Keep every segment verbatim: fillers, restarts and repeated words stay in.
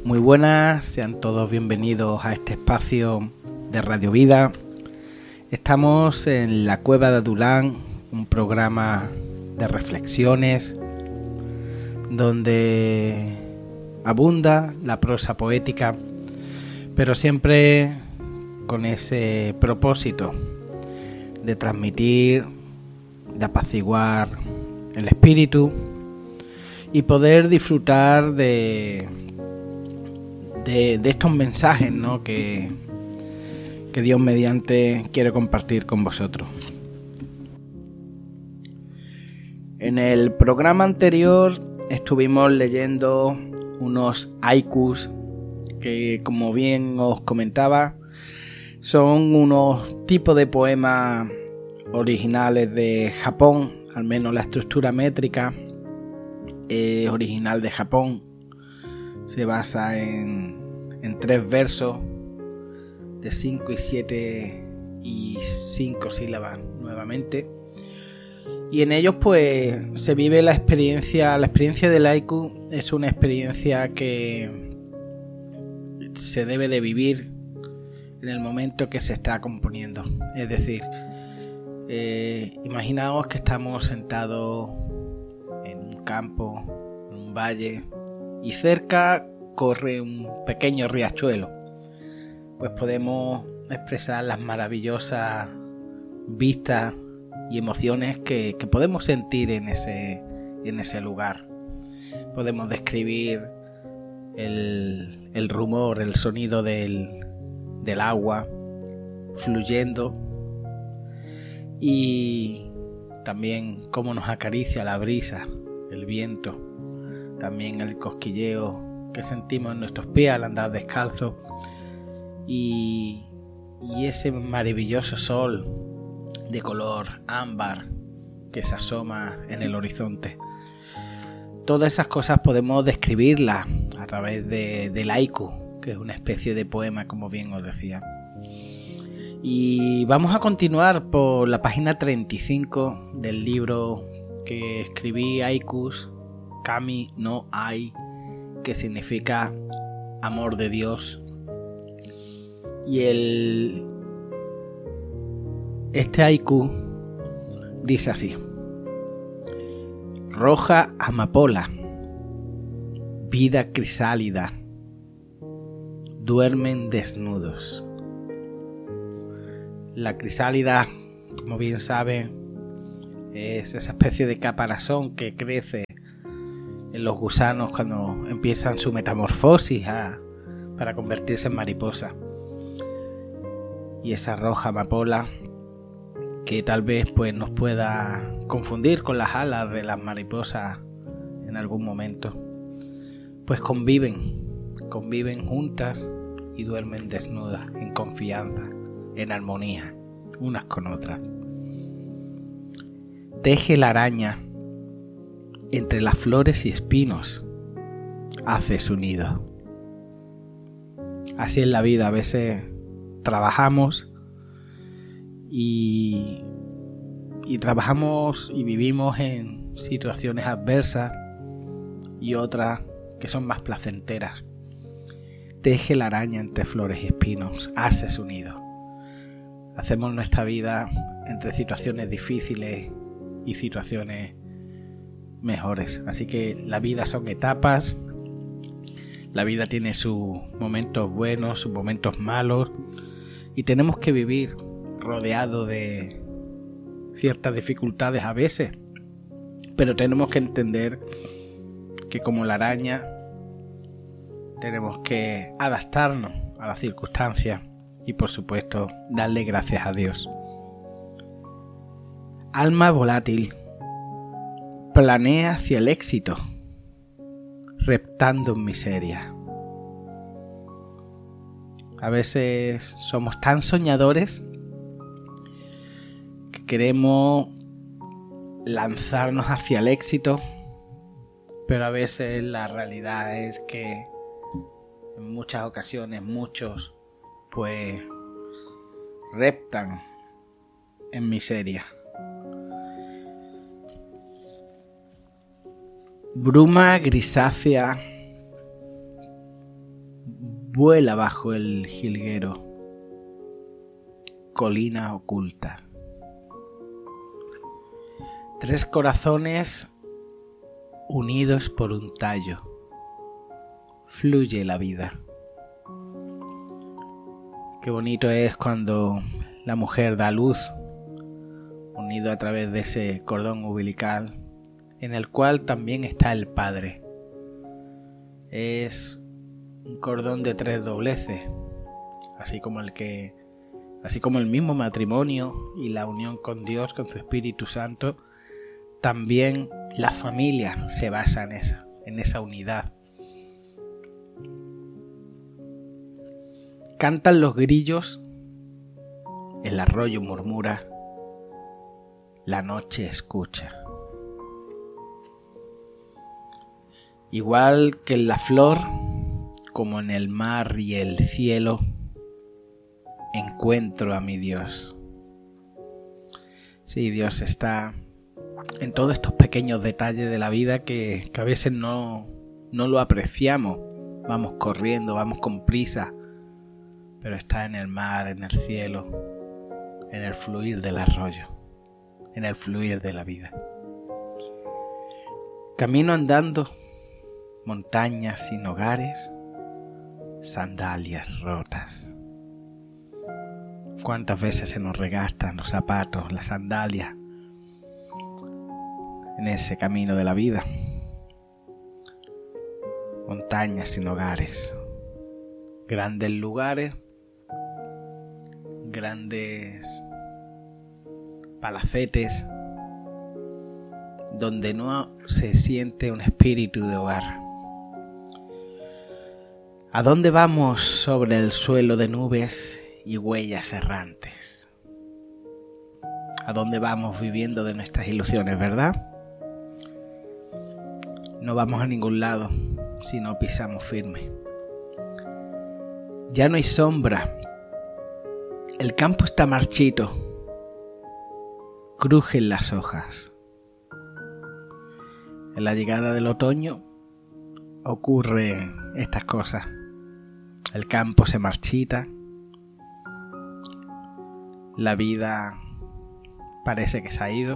Muy buenas, sean todos bienvenidos a este espacio de Radio Vida. Estamos en la Cueva de Adulán, un programa de reflexiones donde abunda la prosa poética, pero siempre con ese propósito de transmitir, de apaciguar el espíritu y poder disfrutar de De, de estos mensajes, ¿no? que, que Dios mediante quiere compartir con vosotros. En el programa anterior estuvimos leyendo unos haikus que, como bien os comentaba, son unos tipos de poemas originales de Japón, al menos la estructura métrica es original de Japón. Se basa en, en tres versos de cinco y siete y cinco sílabas nuevamente. Y en ellos pues se vive la experiencia, la experiencia del haiku es una experiencia que se debe de vivir en el momento que se está componiendo. Es decir, eh, imaginaos que estamos sentados en un campo, en un valle, y cerca corre un pequeño riachuelo. Pues podemos expresar las maravillosas vistas y emociones que, que podemos sentir en ese, en ese lugar. Podemos describir el, el rumor, el sonido del, del agua fluyendo y también cómo nos acaricia la brisa, el viento. También el cosquilleo que sentimos en nuestros pies al andar descalzos y, y ese maravilloso sol de color ámbar que se asoma en el horizonte. Todas esas cosas podemos describirlas a través de, del haiku, que es una especie de poema, como bien os decía. Y vamos a continuar por la página treinta y cinco del libro que escribí, Haikus Kami no Ai, que significa amor de Dios. Y el este haiku dice así: roja amapola, vida crisálida, duermen desnudos. La crisálida, como bien saben, es esa especie de caparazón que crece en los gusanos cuando empiezan su metamorfosis a, para convertirse en mariposa. Y esa roja amapola que tal vez pues nos pueda confundir con las alas de las mariposas en algún momento, pues conviven, conviven juntas y duermen desnudas, en confianza, en armonía, unas con otras. Teje la araña entre las flores y espinos, hace su nido. Así es la vida, a veces trabajamos y, y trabajamos y vivimos en situaciones adversas y otras que son más placenteras. Teje la araña entre flores y espinos, hace su nido. Hacemos nuestra vida entre situaciones difíciles y situaciones mejores. Así que la vida son etapas, la vida tiene sus momentos buenos, sus momentos malos, y tenemos que vivir rodeado de ciertas dificultades a veces, pero tenemos que entender que como la araña tenemos que adaptarnos a las circunstancias y por supuesto darle gracias a Dios. Alma volátil, planea hacia el éxito, reptando en miseria. A veces somos tan soñadores que queremos lanzarnos hacia el éxito, pero a veces la realidad es que en muchas ocasiones muchos pues reptan en miseria. Bruma grisácea vuela bajo el jilguero, colina oculta. Tres corazones unidos por un tallo, fluye la vida. Qué bonito es cuando la mujer da luz, unido a través de ese cordón umbilical, en el cual también está el Padre. Es un cordón de tres dobleces, así como el que, así como el mismo matrimonio y la unión con Dios, con su Espíritu Santo. También la familia se basa en esa, en esa unidad. Cantan los grillos, el arroyo murmura, la noche escucha. Igual que en la flor, como en el mar y el cielo, encuentro a mi Dios. Sí, Dios está en todos estos pequeños detalles de la vida que, que a veces no, no lo apreciamos. Vamos corriendo, vamos con prisa, pero está en el mar, en el cielo, en el fluir del arroyo, en el fluir de la vida. Camino andando, montañas sin hogares, sandalias rotas. ¿Cuántas veces se nos regastan los zapatos, las sandalias en ese camino de la vida? Montañas sin hogares, grandes lugares, grandes palacetes donde no se siente un espíritu de hogar. ¿A dónde vamos sobre el suelo de nubes y huellas errantes? ¿A dónde vamos viviendo de nuestras ilusiones, verdad? No vamos a ningún lado si no pisamos firme. Ya no hay sombra. El campo está marchito. Crujen las hojas. En la llegada del otoño ocurren estas cosas. El campo se marchita. La vida parece que se ha ido.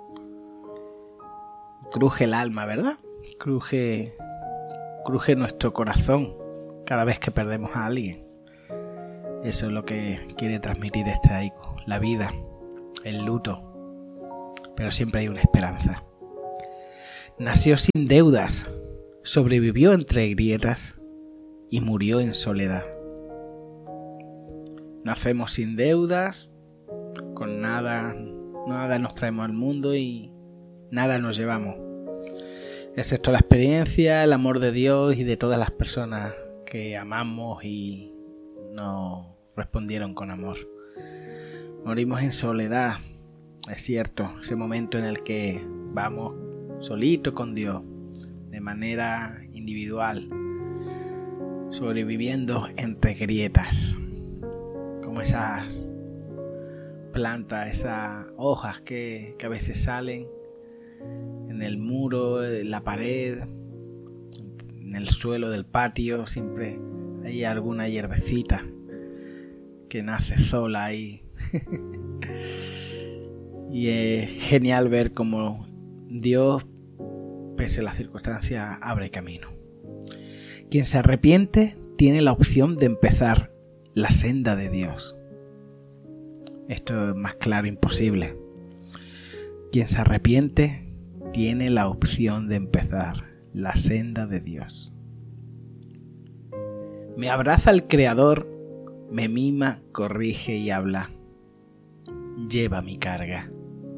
Cruje el alma, ¿verdad? Cruje, cruje nuestro corazón cada vez que perdemos a alguien. Eso es lo que quiere transmitir este haiku. La vida, el luto, pero siempre hay una esperanza. Nació sin deudas, sobrevivió entre grietas y murió en soledad. Nacemos sin deudas, con nada, nada nos traemos al mundo y nada nos llevamos, excepto la experiencia, el amor de Dios y de todas las personas que amamos y nos respondieron con amor. Morimos en soledad, es cierto, ese momento en el que vamos solitos con Dios, de manera individual, sobreviviendo entre grietas, como esas plantas, esas hojas que, que a veces salen en el muro, en la pared, en el suelo del patio. Siempre hay alguna hierbecita que nace sola ahí. Y es genial ver cómo Dios, pese a las circunstancias, abre camino. Quien se arrepiente tiene la opción de empezar la senda de Dios. Esto es más claro imposible. Quien se arrepiente tiene la opción de empezar la senda de Dios. Me abraza el Creador, me mima, corrige y habla. Lleva mi carga.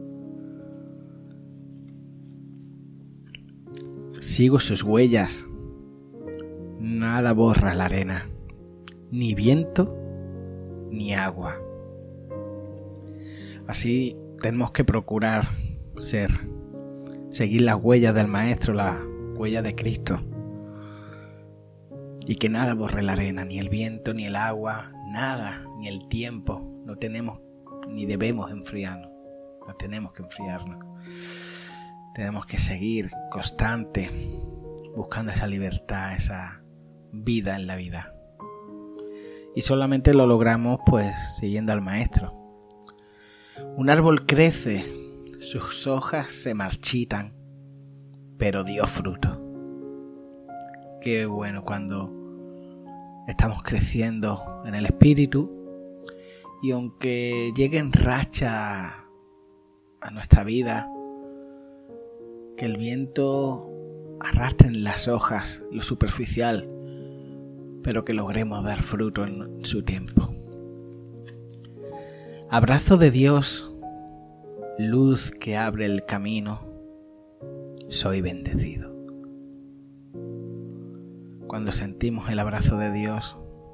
Sigo sus huellas. Nada borra la arena, ni viento ni agua. Así tenemos que procurar ser, seguir las huellas del Maestro, la huella de Cristo. Y que nada borre la arena, ni el viento, ni el agua, nada, ni el tiempo. No tenemos ni debemos enfriarnos, no tenemos que enfriarnos. Tenemos que seguir constante, buscando esa libertad, esa vida en la vida. y solamente lo logramos pues siguiendo al maestro. Un árbol crece, sus hojas se marchitan, pero dio fruto. Qué bueno cuando estamos creciendo en el espíritu y aunque lleguen rachas a nuestra vida, que el viento arrastre en las hojas lo superficial, pero que logremos dar fruto en su tiempo. Abrazo de Dios, luz que abre el camino, soy bendecido. Cuando sentimos el abrazo de Dios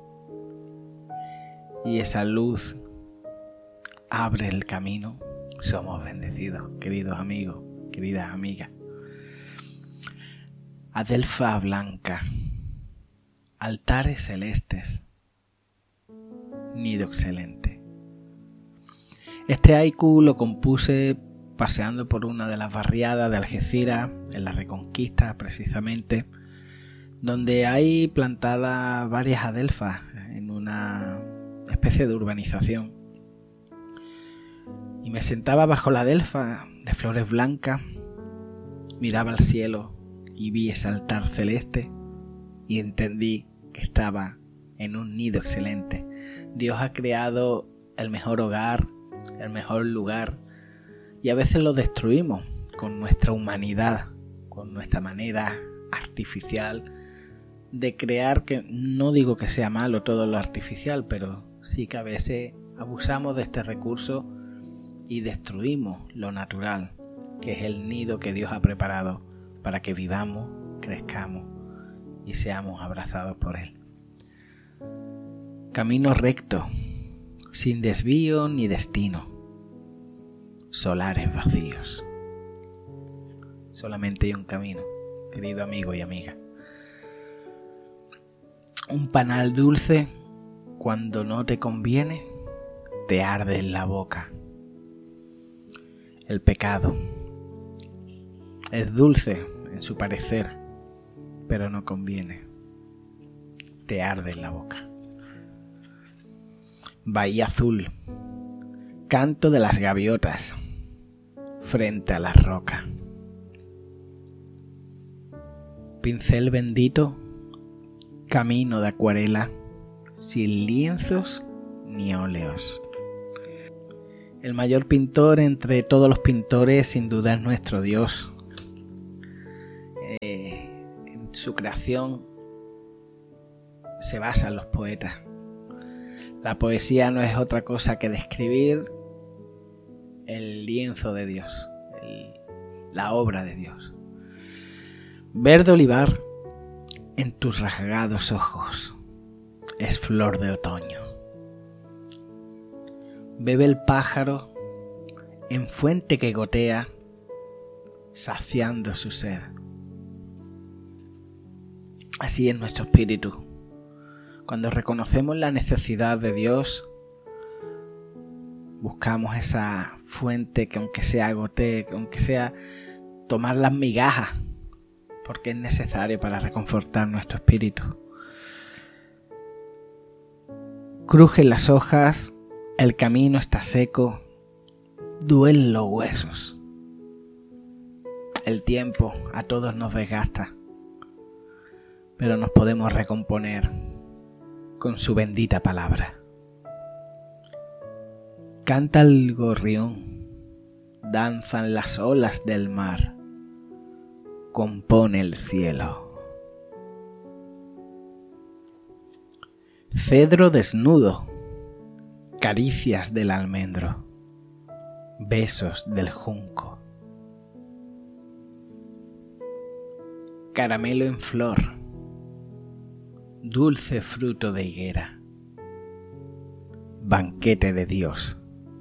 y esa luz abre el camino, somos bendecidos, queridos amigos, queridas amigas. Adelfa blanca, altares celestes, nido excelente. Este haiku lo compuse paseando por una de las barriadas de Algeciras, en la Reconquista precisamente, donde hay plantadas varias adelfas en una especie de urbanización. Y me sentaba bajo la adelfa de flores blancas, miraba al cielo y vi ese altar celeste y entendí que estaba en un nido excelente. Dios ha creado el mejor hogar, el mejor lugar, y a veces lo destruimos con nuestra humanidad, con nuestra manera artificial de crear, que no digo que sea malo todo lo artificial, pero sí que a veces abusamos de este recurso y destruimos lo natural, que es el nido que Dios ha preparado para que vivamos, crezcamos y seamos abrazados por Él. Camino recto, sin desvío ni destino, solares vacíos. Solamente hay un camino, querido amigo y amiga. Un panal dulce, cuando no te conviene, te arde en la boca. El pecado es dulce en su parecer, pero no conviene. Te arde en la boca. Bahía azul, canto de las gaviotas frente a la roca. Pincel bendito, camino de acuarela, sin lienzos ni óleos. El mayor pintor entre todos los pintores sin duda es nuestro Dios. Eh, en su creación se basan los poetas. La poesía no es otra cosa que describir el lienzo de Dios, el, la obra de Dios. Verde olivar en tus rasgados ojos es flor de otoño. Bebe el pájaro en fuente que gotea, saciando su sed. Así es nuestro espíritu. Cuando reconocemos la necesidad de Dios, buscamos esa fuente que aunque sea gotee, que aunque sea tomar las migajas, porque es necesario para reconfortar nuestro espíritu. Crujen las hojas, el camino está seco, duelen los huesos. El tiempo a todos nos desgasta, pero nos podemos recomponer con su bendita palabra. Canta el gorrión, danzan las olas del mar, compone el cielo. Cedro desnudo, caricias del almendro, besos del junco. Caramelo en flor, dulce fruto de higuera, banquete de Dios.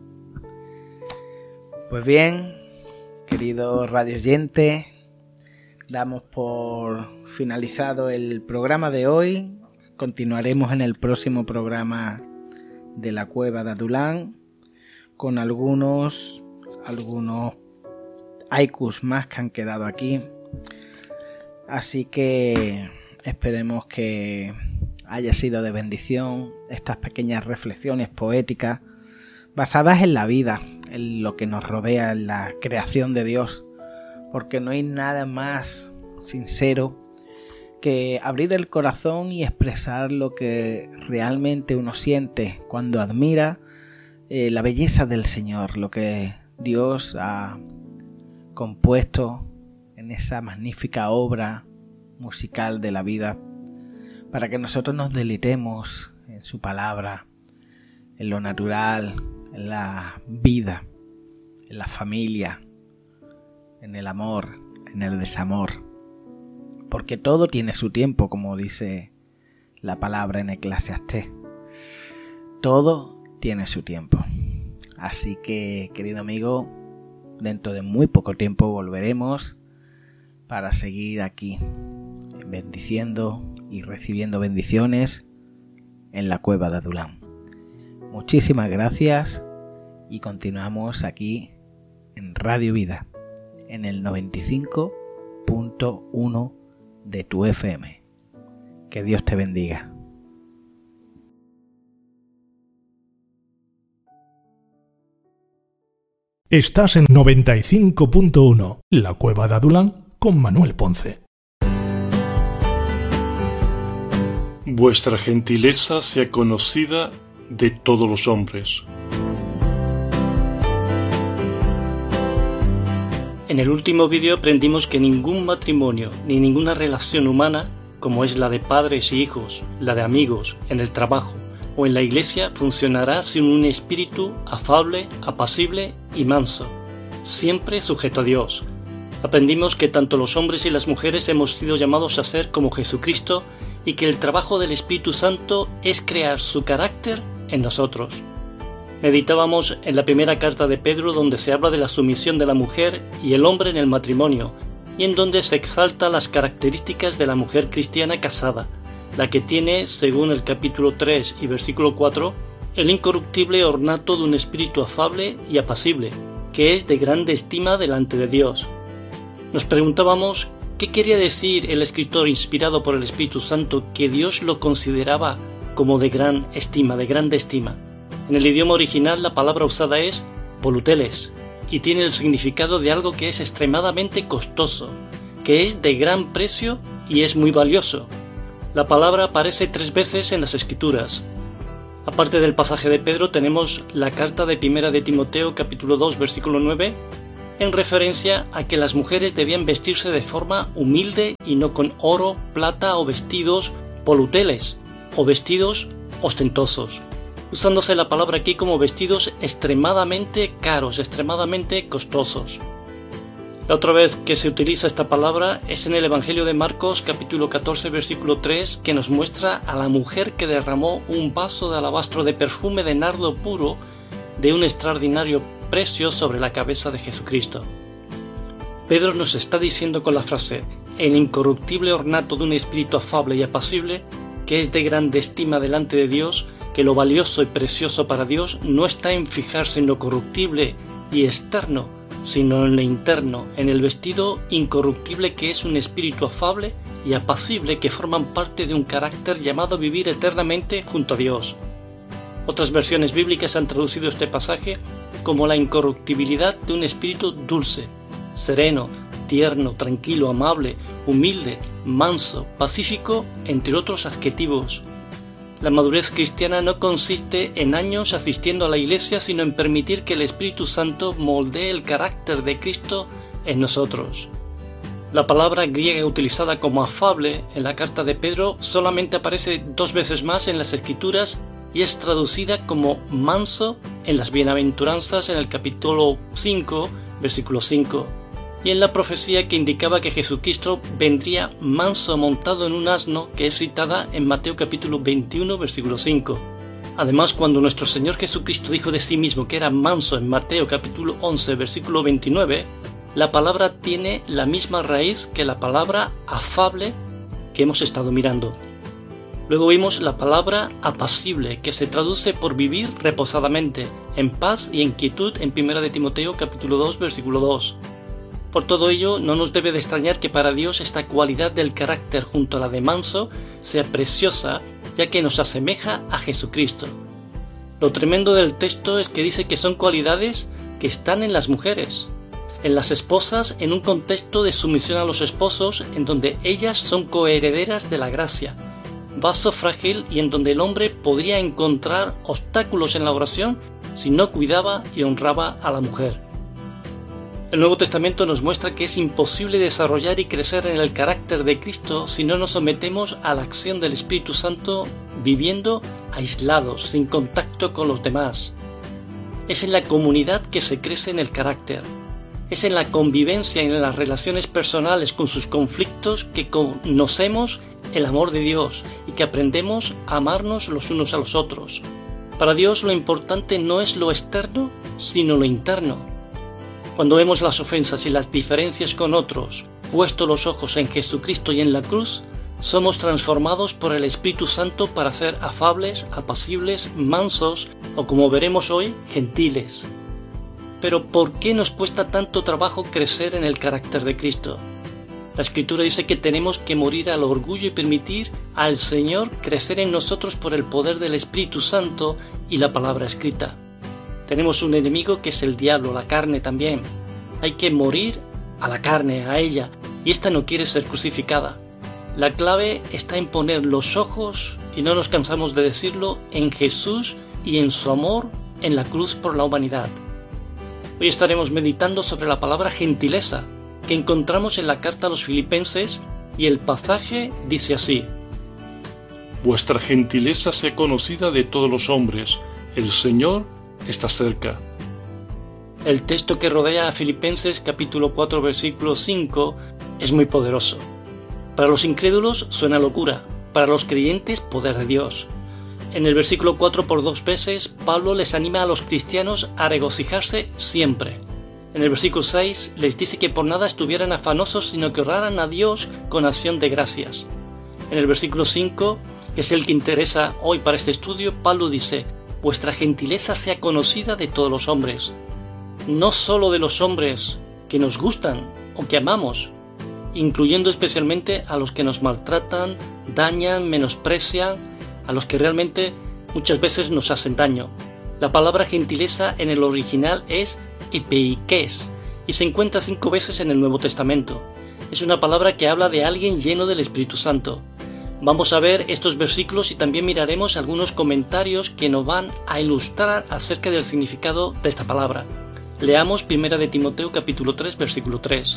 Pues bien, querido radio oyente, damos por finalizado el programa de hoy. Continuaremos en el próximo programa de la Cueva de Adulán con algunos algunos haikus más que han quedado aquí. Así que esperemos que haya sido de bendición estas pequeñas reflexiones poéticas basadas en la vida, en lo que nos rodea, en la creación de Dios, porque no hay nada más sincero que abrir el corazón y expresar lo que realmente uno siente cuando admira eh, la belleza del Señor, lo que Dios ha compuesto en esa magnífica obra musical de la vida, para que nosotros nos deleitemos en su palabra, en lo natural, en la vida, en la familia, en el amor, en el desamor, porque todo tiene su tiempo, como dice la palabra en Eclesiastés. Todo tiene su tiempo. Así que, querido amigo, dentro de muy poco tiempo volveremos para seguir aquí bendiciendo y recibiendo bendiciones en la cueva de Adulán. Muchísimas gracias y continuamos aquí en Radio Vida, en el noventa y cinco punto uno de tu F M. Que Dios te bendiga. Estás en noventa y cinco punto uno, La Cueva de Adulán, con Manuel Ponce. Vuestra gentileza sea conocida de todos los hombres. En el último vídeo aprendimos que ningún matrimonio ni ninguna relación humana, como es la de padres y hijos, la de amigos, en el trabajo o en la iglesia, funcionará sin un espíritu afable, apacible y manso, siempre sujeto a Dios. Aprendimos que tanto los hombres y las mujeres hemos sido llamados a ser como Jesucristo y que el trabajo del Espíritu Santo es crear su carácter en nosotros. Meditábamos en la primera carta de Pedro, donde se habla de la sumisión de la mujer y el hombre en el matrimonio, y en donde se exalta las características de la mujer cristiana casada, la que tiene, según el capítulo tres y versículo cuatro, el incorruptible ornato de un espíritu afable y apacible, que es de grande estima delante de Dios. Nos preguntábamos qué quería decir el escritor inspirado por el Espíritu Santo que Dios lo consideraba como de gran estima, de grande estima. En el idioma original la palabra usada es voluteles y tiene el significado de algo que es extremadamente costoso, que es de gran precio y es muy valioso. La palabra aparece tres veces en las Escrituras. Aparte del pasaje de Pedro, tenemos la carta de Primera de Timoteo, capítulo dos, versículo nueve, en referencia a que las mujeres debían vestirse de forma humilde y no con oro, plata o vestidos voluteles o vestidos ostentosos, usándose la palabra aquí como vestidos extremadamente caros, extremadamente costosos. La otra vez que se utiliza esta palabra es en el Evangelio de Marcos, capítulo catorce, versículo tres, que nos muestra a la mujer que derramó un vaso de alabastro de perfume de nardo puro de un extraordinario precio sobre la cabeza de Jesucristo. Pedro nos está diciendo con la frase, el incorruptible ornato de un espíritu afable y apacible, que es de grande estima delante de Dios, que lo valioso y precioso para Dios no está en fijarse en lo corruptible y externo, sino en lo interno, en el vestido incorruptible que es un espíritu afable y apacible que forman parte de un carácter llamado a vivir eternamente junto a Dios. Otras versiones bíblicas han traducido este pasaje como la incorruptibilidad de un espíritu dulce, sereno, tierno, tranquilo, amable, humilde, manso, pacífico, entre otros adjetivos. La madurez cristiana no consiste en años asistiendo a la iglesia, sino en permitir que el Espíritu Santo moldee el carácter de Cristo en nosotros. La palabra griega utilizada como afable en la carta de Pedro solamente aparece dos veces más en las Escrituras y es traducida como manso en las bienaventuranzas en el capítulo cinco, versículo cinco, y en la profecía que indicaba que Jesucristo vendría manso montado en un asno, que es citada en Mateo capítulo veintiuno, versículo cinco. Además, cuando nuestro Señor Jesucristo dijo de sí mismo que era manso en Mateo capítulo once, versículo veintinueve, la palabra tiene la misma raíz que la palabra afable que hemos estado mirando. Luego vimos la palabra apacible, que se traduce por vivir reposadamente, en paz y en quietud en Primera de Timoteo capítulo dos, versículo dos. Por todo ello, no nos debe de extrañar que para Dios esta cualidad del carácter junto a la de manso sea preciosa, ya que nos asemeja a Jesucristo. Lo tremendo del texto es que dice que son cualidades que están en las mujeres, en las esposas, en un contexto de sumisión a los esposos, en donde ellas son coherederas de la gracia, vaso frágil y en donde el hombre podría encontrar obstáculos en la oración si no cuidaba y honraba a la mujer. El Nuevo Testamento nos muestra que es imposible desarrollar y crecer en el carácter de Cristo si no nos sometemos a la acción del Espíritu Santo viviendo aislados, sin contacto con los demás. Es en la comunidad que se crece en el carácter. Es en la convivencia y en las relaciones personales con sus conflictos que conocemos el amor de Dios y que aprendemos a amarnos los unos a los otros. Para Dios lo importante no es lo externo, sino lo interno. Cuando vemos las ofensas y las diferencias con otros, puesto los ojos en Jesucristo y en la cruz, somos transformados por el Espíritu Santo para ser afables, apacibles, mansos o, como veremos hoy, gentiles. Pero ¿por qué nos cuesta tanto trabajo crecer en el carácter de Cristo? La Escritura dice que tenemos que morir al orgullo y permitir al Señor crecer en nosotros por el poder del Espíritu Santo y la palabra escrita. Tenemos un enemigo que es el diablo, la carne también. Hay que morir a la carne, a ella, y esta no quiere ser crucificada. La clave está en poner los ojos, y no nos cansamos de decirlo, en Jesús y en su amor en la cruz por la humanidad. Hoy estaremos meditando sobre la palabra gentileza, que encontramos en la carta a los Filipenses, y el pasaje dice así: Vuestra gentileza sea conocida de todos los hombres, el Señor está cerca. El texto que rodea a Filipenses capítulo cuatro versículo cinco es muy poderoso. Para los incrédulos suena locura, para los creyentes poder de Dios. En el versículo cuatro por dos veces Pablo les anima a los cristianos a regocijarse siempre. En el versículo seis les dice que por nada estuvieran afanosos, sino que oraran a Dios con acción de gracias. En el versículo cinco, que es el que interesa hoy para este estudio, Pablo dice: vuestra gentileza sea conocida de todos los hombres. No solo de los hombres que nos gustan o que amamos, incluyendo especialmente a los que nos maltratan, dañan, menosprecian, a los que realmente muchas veces nos hacen daño. La palabra gentileza en el original es epeikes y se encuentra cinco veces en el Nuevo Testamento. Es una palabra que habla de alguien lleno del Espíritu Santo. Vamos a ver estos versículos y también miraremos algunos comentarios que nos van a ilustrar acerca del significado de esta palabra. Leamos primera de Timoteo capítulo tres versículo tres.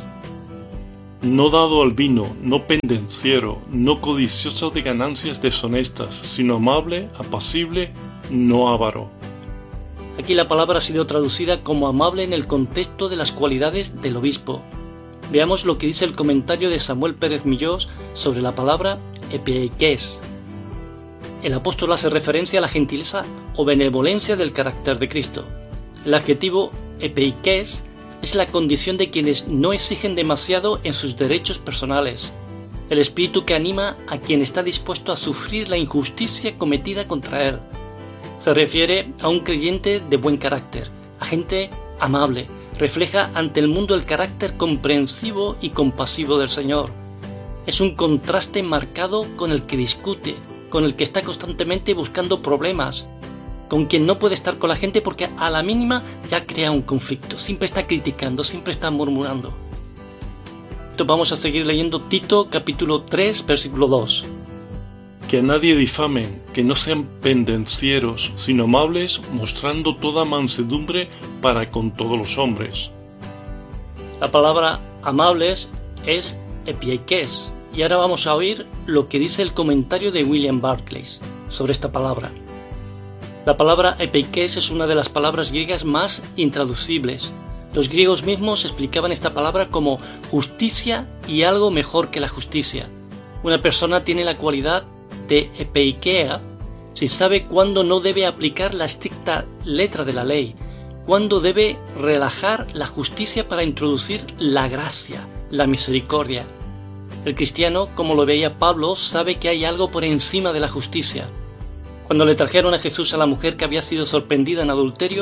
No dado al vino, no pendenciero, no codicioso de ganancias deshonestas, sino amable, apacible, no avaro. Aquí la palabra ha sido traducida como amable en el contexto de las cualidades del obispo. Veamos lo que dice el comentario de Samuel Pérez Millós sobre la palabra epeikes. El apóstol hace referencia a la gentileza o benevolencia del carácter de Cristo. El adjetivo epeikes es la condición de quienes no exigen demasiado en sus derechos personales, el espíritu que anima a quien está dispuesto a sufrir la injusticia cometida contra él. Se refiere a un creyente de buen carácter, a gente amable, refleja ante el mundo el carácter comprensivo y compasivo del Señor. Es un contraste marcado con el que discute, con el que está constantemente buscando problemas, con quien no puede estar con la gente porque a la mínima ya crea un conflicto, siempre está criticando, siempre está murmurando. Entonces vamos a seguir leyendo Tito capítulo tres versículo dos. Que a nadie difamen, que no sean pendencieros, sino amables, mostrando toda mansedumbre para con todos los hombres. La palabra amables es epeikes, y ahora vamos a oír lo que dice el comentario de William Barclay sobre esta palabra. La palabra epeikes es una de las palabras griegas más intraducibles. Los griegos mismos explicaban esta palabra como justicia y algo mejor que la justicia. Una persona tiene la cualidad de epeikea si sabe cuándo no debe aplicar la estricta letra de la ley, cuándo debe relajar la justicia para introducir la gracia, la misericordia. El cristiano, como lo veía Pablo, sabe que hay algo por encima de la justicia. Cuando le trajeron a Jesús a la mujer que había sido sorprendida en adulterio,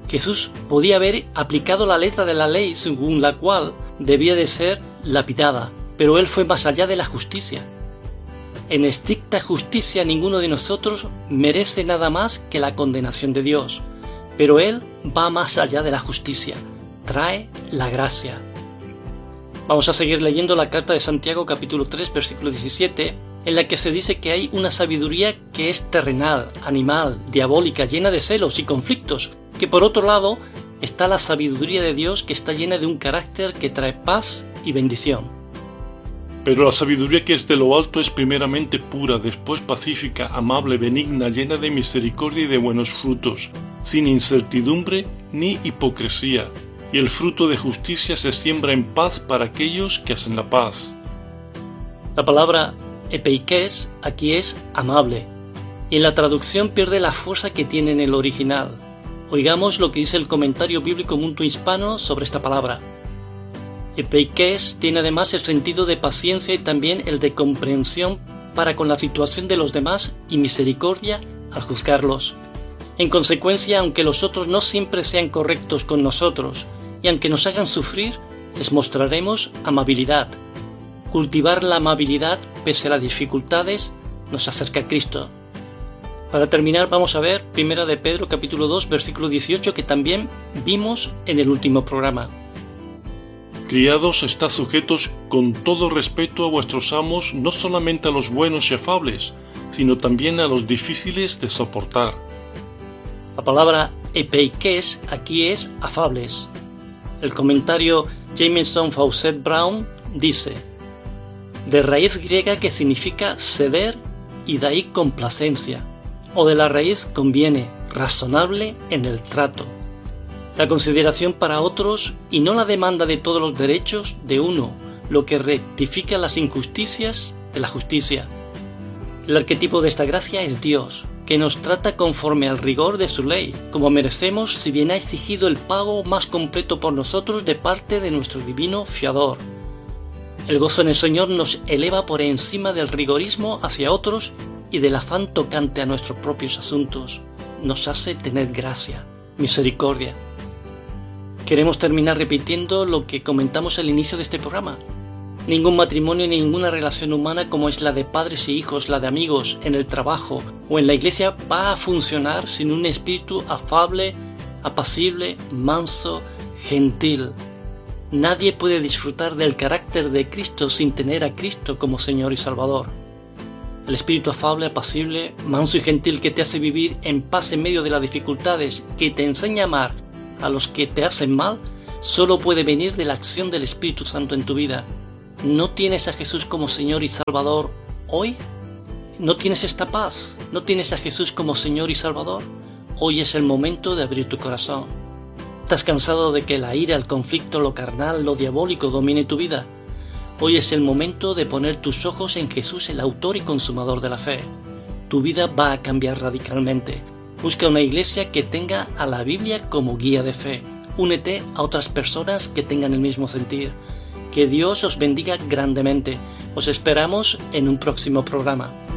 Jesús podía haber aplicado la letra de la ley según la cual debía de ser lapidada, pero él fue más allá de la justicia. En estricta justicia ninguno de nosotros merece nada más que la condenación de Dios, pero él va más allá de la justicia, trae la gracia. Vamos a seguir leyendo la carta de Santiago capítulo tres versículo diecisiete, en la que se dice que hay una sabiduría que es terrenal, animal, diabólica, llena de celos y conflictos, que por otro lado está la sabiduría de Dios que está llena de un carácter que trae paz y bendición. Pero la sabiduría que es de lo alto es primeramente pura, después pacífica, amable, benigna, llena de misericordia y de buenos frutos, sin incertidumbre ni hipocresía, y el fruto de justicia se siembra en paz para aquellos que hacen la paz. La palabra epeikes aquí es amable, y en la traducción pierde la fuerza que tiene en el original. Oigamos lo que dice el comentario bíblico Mundo Hispano sobre esta palabra. Epeikes tiene además el sentido de paciencia y también el de comprensión para con la situación de los demás y misericordia al juzgarlos. En consecuencia, aunque los otros no siempre sean correctos con nosotros y aunque nos hagan sufrir, les mostraremos amabilidad. Cultivar la amabilidad pese a las dificultades nos acerca a Cristo. Para terminar vamos a ver Primera de Pedro capítulo dos versículo dieciocho, que también vimos en el último programa. Criados, estad sujetos con todo respeto a vuestros amos, no solamente a los buenos y afables, sino también a los difíciles de soportar. La palabra epeikes aquí es afables. El comentario Jameson Fawcett Brown dice: de raíz griega que significa ceder y de ahí complacencia, o de la raíz conviene, razonable en el trato. La consideración para otros y no la demanda de todos los derechos de uno, lo que rectifica las injusticias de la justicia. El arquetipo de esta gracia es Dios, que nos trata conforme al rigor de su ley, como merecemos, si bien ha exigido el pago más completo por nosotros de parte de nuestro divino fiador. El gozo en el Señor nos eleva por encima del rigorismo hacia otros y del afán tocante a nuestros propios asuntos. Nos hace tener gracia, misericordia. Queremos terminar repitiendo lo que comentamos al inicio de este programa. Ningún matrimonio ni ninguna relación humana como es la de padres y hijos, la de amigos, en el trabajo o en la iglesia va a funcionar sin un espíritu afable, apacible, manso, gentil. Nadie puede disfrutar del carácter de Cristo sin tener a Cristo como Señor y Salvador. El espíritu afable, apacible, manso y gentil que te hace vivir en paz en medio de las dificultades, que te enseña a amar a los que te hacen mal, solo puede venir de la acción del Espíritu Santo en tu vida. ¿No tienes a Jesús como Señor y Salvador hoy? ¿No tienes esta paz? ¿No tienes a Jesús como Señor y Salvador? Hoy es el momento de abrir tu corazón. ¿Estás cansado de que la ira, el conflicto, lo carnal, lo diabólico domine tu vida? Hoy es el momento de poner tus ojos en Jesús, el autor y consumador de la fe. Tu vida va a cambiar radicalmente. Busca una iglesia que tenga a la Biblia como guía de fe. Únete a otras personas que tengan el mismo sentir. Que Dios os bendiga grandemente. Os esperamos en un próximo programa.